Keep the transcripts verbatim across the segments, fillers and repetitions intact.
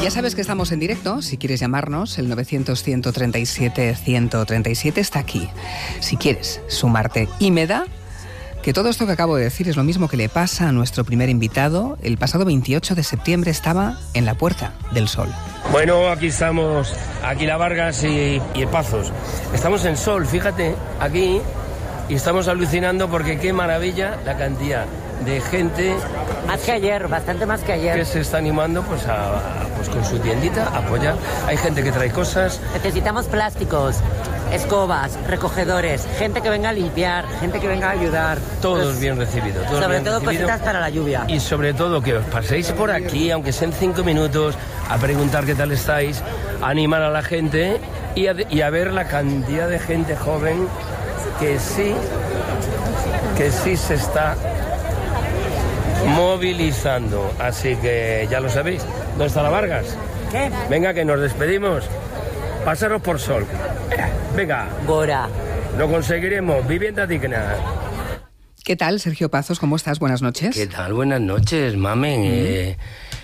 Ya sabes que estamos en directo. Si quieres llamarnos, el novecientos, ciento treinta y siete, ciento treinta y siete está aquí. Si quieres sumarte. Y me da que todo esto que acabo de decir es lo mismo que le pasa a nuestro primer invitado. El pasado veintiocho de septiembre estaba en la Puerta del Sol. Bueno, aquí estamos, aquí la Vargas y, y el Pazos. Estamos en Sol, fíjate, aquí, y estamos alucinando porque qué maravilla la cantidad de gente. Más que ayer, bastante más que ayer. Que se está animando pues, a, a, pues con su tiendita a apoyar. Hay gente que trae cosas. Necesitamos plásticos, escobas, recogedores, gente que venga a limpiar, gente que venga a ayudar. Todos pues, bien recibidos. Todos sobre bien todo recibido. Cositas para la lluvia. Y sobre todo que os paséis por aquí, aunque sean cinco minutos, a preguntar qué tal estáis, a animar a la gente y a, y a ver la cantidad de gente joven que sí, que sí se está movilizando. Así que ya lo sabéis. ¿Dónde está la Vargas? ¿Qué? Venga, que nos despedimos. Pasaros por Sol. Venga. Gora. Lo conseguiremos. Vivienda digna. ¿Qué tal, Sergio Pazos? ¿Cómo estás? Buenas noches. ¿Qué tal? Buenas noches, mamen. Mm. Eh,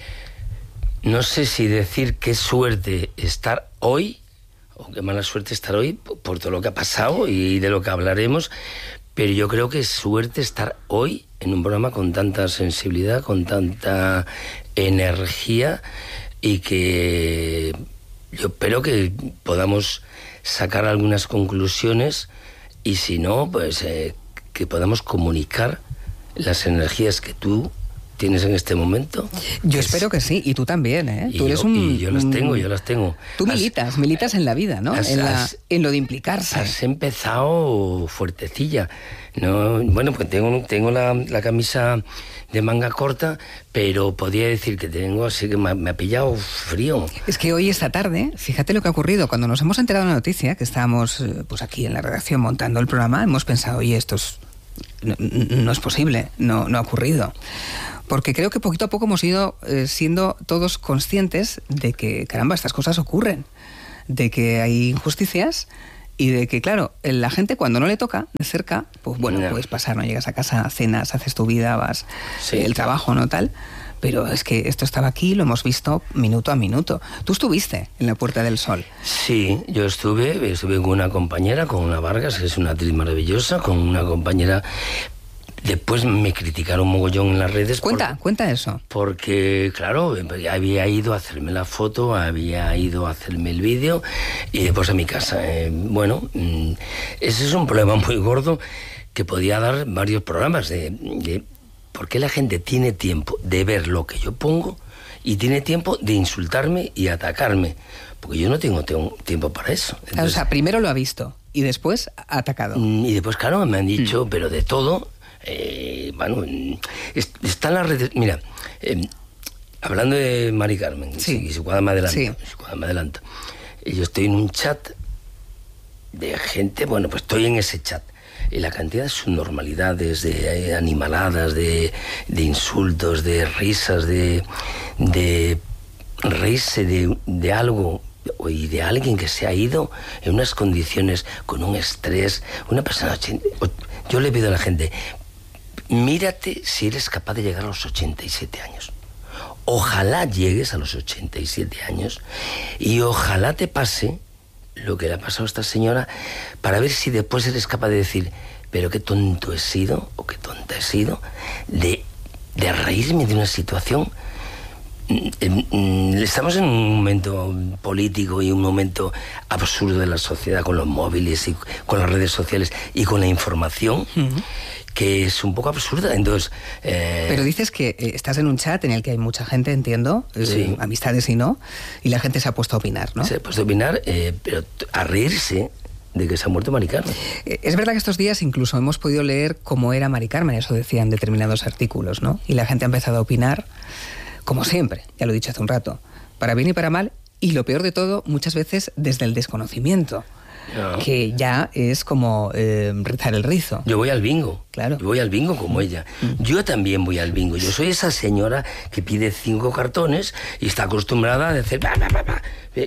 no sé si decir qué suerte estar hoy, o qué mala suerte estar hoy, por todo lo que ha pasado y de lo que hablaremos, pero yo creo que es suerte estar hoy en un programa con tanta sensibilidad, con tanta energía, y que yo espero que podamos sacar algunas conclusiones, y si no, pues eh, que podamos comunicar las energías que tú tienes en este momento. Yo es... espero que sí, y tú también, ¿eh? Y tú yo, eres un, y yo las tengo, yo las tengo. Tú militas, has, militas en la vida, ¿no? Has, en, la, has, en lo de implicarse. Has empezado fuertecilla. No, bueno, pues tengo, tengo la, la camisa de manga corta, pero podría decir que tengo, así que me, me ha pillado frío. Es que hoy, esta tarde, fíjate lo que ha ocurrido. Cuando nos hemos enterado de la noticia, que estábamos pues aquí en la redacción montando el programa, hemos pensado, oye, esto es, no, no es posible, no, no ha ocurrido. Porque creo que poquito a poco hemos ido eh, siendo todos conscientes de que, caramba, estas cosas ocurren, de que hay injusticias y de que, claro, la gente cuando no le toca de cerca, pues bueno, no. puedes pasar, no llegas a casa, cenas, haces tu vida, vas, sí. eh, el trabajo, ¿no? Tal. Pero es que esto estaba aquí, lo hemos visto minuto a minuto. Tú estuviste en la Puerta del Sol. Sí, yo estuve, estuve con una compañera, con una Vargas, que es una actriz maravillosa, con una compañera. Después me criticaron mogollón en las redes. Cuenta, porque, cuenta eso. Porque, claro, había ido a hacerme la foto, había ido a hacerme el vídeo y después a mi casa. Eh, bueno, ese es un problema muy gordo que podía dar varios programas de, de por qué la gente tiene tiempo de ver lo que yo pongo y tiene tiempo de insultarme y atacarme. Porque yo no tengo, tengo tiempo para eso. Entonces, o sea, primero lo ha visto y después ha atacado. Y después, claro, me han dicho, mm. pero de todo. Eh, bueno, están las redes. Mira, eh, hablando de Mari Carmen, sí. si, si cuadra me adelanta, sí. si cuadra me adelanta. Yo estoy en un chat de gente, bueno, pues estoy en ese chat. Y la cantidad de subnormalidades, de eh, animaladas, de, de insultos, de risas, de, de reírse de, de algo y de alguien que se ha ido en unas condiciones, con un estrés, una persona. Yo le pido a la gente, mírate si eres capaz de llegar a los ochenta y siete años. Ojalá llegues a los ochenta y siete años y ojalá te pase lo que le ha pasado a esta señora, para ver si después eres capaz de decir, pero qué tonto he sido o qué tonta he sido de, de reírme de una situación. Estamos en un momento político y un momento absurdo de la sociedad, con los móviles y con las redes sociales y con la información, uh-huh. que es un poco absurda. Entonces, eh... pero dices que eh, estás en un chat en el que hay mucha gente, entiendo, eh, sí. amistades y no, y la gente se ha puesto a opinar, ¿no? Se ha puesto a opinar, eh, pero a reírse de que se ha muerto Mari Carmen. Es verdad que estos días incluso hemos podido leer cómo era Mari Carmen, eso decían determinados artículos, ¿no? Y la gente ha empezado a opinar, como siempre, ya lo he dicho hace un rato, para bien y para mal, y lo peor de todo, muchas veces desde el desconocimiento, no. que ya es como eh, rizar el rizo. Yo voy al bingo. Claro. Yo voy al bingo como ella. Mm. Yo también voy al bingo. Yo soy esa señora que pide cinco cartones y está acostumbrada a decir... Bah, bah, bah, bah.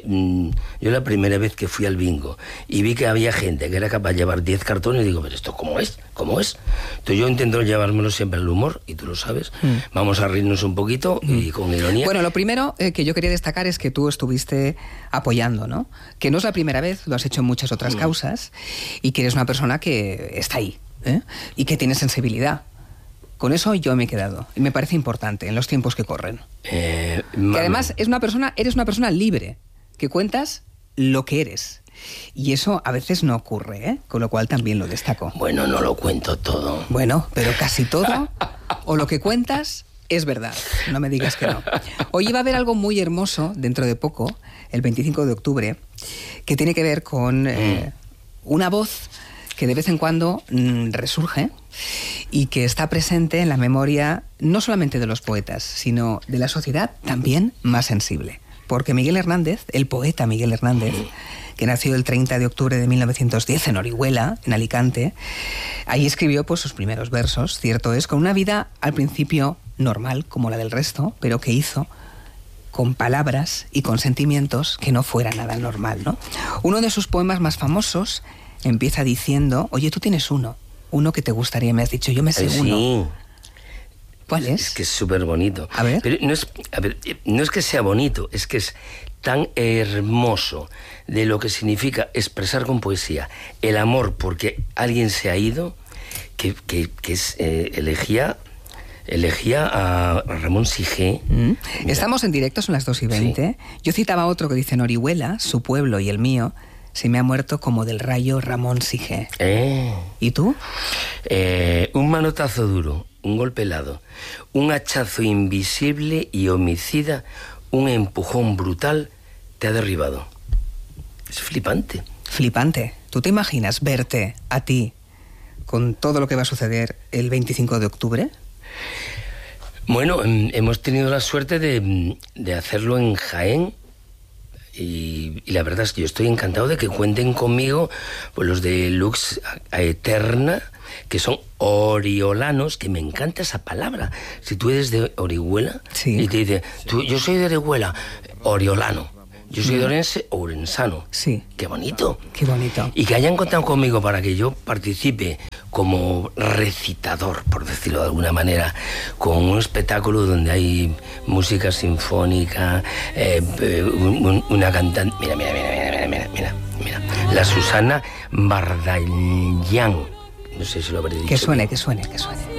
Yo la primera vez que fui al bingo y vi que había gente que era capaz de llevar diez cartones, digo, pero ¿esto cómo es? ¿Cómo es? Entonces yo intento llevármelo siempre al humor, y tú lo sabes. Mm. Vamos a reírnos un poquito mm. y con ironía. Bueno, lo primero eh, que yo quería destacar es que tú estuviste apoyando, ¿no? Que no es la primera vez, lo has hecho en muchas otras mm. causas, y que eres una persona que está ahí, ¿eh? Y que tiene sensibilidad. Con eso yo me he quedado. Y me parece importante en los tiempos que corren. Eh, que además es una persona, eres una persona libre, que cuentas lo que eres. Y eso a veces no ocurre, ¿eh? Con lo cual también lo destaco. Bueno, no lo cuento todo. Bueno, pero casi todo, o lo que cuentas, es verdad. No me digas que no. Hoy va a haber algo muy hermoso dentro de poco, el veinticinco de octubre, que tiene que ver con eh, una voz que de vez en cuando mmm, resurge y que está presente en la memoria no solamente de los poetas, sino de la sociedad también más sensible. Porque Miguel Hernández, el poeta Miguel Hernández, que nació el treinta de octubre de mil novecientos diez en Orihuela, en Alicante, ahí escribió pues, sus primeros versos, cierto es, con una vida al principio normal, como la del resto, pero que hizo con palabras y con sentimientos que no fuera nada normal, ¿no? Uno de sus poemas más famosos empieza diciendo, oye, tú tienes uno, uno que te gustaría, me has dicho, yo me sé Ay, uno. Sí. ¿Cuál es? Es que es súper bonito. A ver. Pero no es, a ver, no es que sea bonito, es que es tan hermoso de lo que significa expresar con poesía el amor porque alguien se ha ido, que, que, que es eh, elegía... Elegía a Ramón Sige. Mm. Estamos en directo, son las dos y veinte. Sí. Yo citaba otro que dice, en Orihuela, su pueblo y el mío, se me ha muerto como del rayo Ramón Sige. Eh. ¿Y tú? Eh, un manotazo duro, un golpe helado, un hachazo invisible y homicida, un empujón brutal te ha derribado. Es flipante. Flipante. ¿Tú te imaginas verte a ti con todo lo que va a suceder el veinticinco de octubre? Bueno, hemos tenido la suerte de, de hacerlo en Jaén y, y la verdad es que yo estoy encantado de que cuenten conmigo pues, los de Lux Aeterna, que son oriolanos, que me encanta esa palabra. Si tú eres de Orihuela, sí. Y te dice, tú, yo soy de Orihuela, oriolano. Yo soy de Orense, orensano. Sí. Qué bonito. Qué bonito. Y que hayan contado conmigo para que yo participe como recitador, por decirlo de alguna manera, con un espectáculo donde hay música sinfónica, eh, un, una cantante... Mira, mira, mira, mira, mira, mira, mira. La Susana Bardallán. No sé si lo habré dicho. Que suene, que suene, que suene.